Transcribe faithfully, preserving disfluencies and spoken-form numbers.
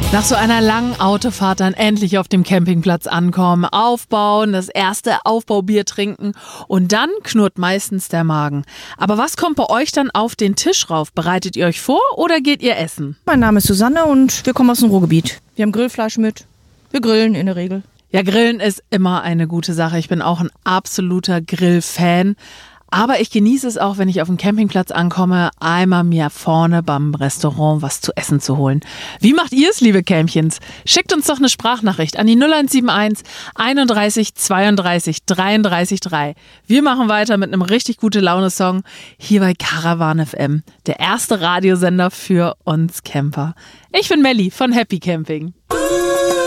Nach so einer langen Autofahrt dann endlich auf dem Campingplatz ankommen, aufbauen, das erste Aufbaubier trinken und dann knurrt meistens der Magen. Aber was kommt bei euch dann auf den Tisch rauf? Bereitet ihr euch vor oder geht ihr essen? Mein Name ist Susanne und wir kommen aus dem Ruhrgebiet. Wir haben Grillfleisch mit. Wir grillen in der Regel. Ja, Grillen ist immer eine gute Sache. Ich bin auch ein absoluter Grillfan. Aber ich genieße es auch, wenn ich auf dem Campingplatz ankomme, einmal mir vorne beim Restaurant was zu essen zu holen. Wie macht ihr es, liebe Kämpchens? Schickt uns doch eine Sprachnachricht an die null eins sieben eins einunddreißig zweiunddreißig dreiunddreißig drei. Wir machen weiter mit einem richtig gute Laune-Song hier bei Caravan F M, der erste Radiosender für uns Camper. Ich bin Melli von Happy Camping.